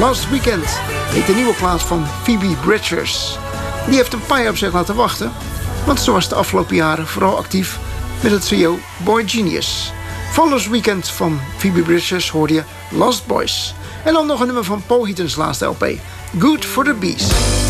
Last Weekend heet de nieuwe plaat van Phoebe Bridgers. Die heeft een paar jaar op zich laten wachten, want ze was de afgelopen jaren vooral actief met het trio Boy Genius. Van Last Weekend van Phoebe Bridgers hoorde je Lost Boys. En dan nog een nummer van Paul Heaton's laatste LP, Good for the Beast.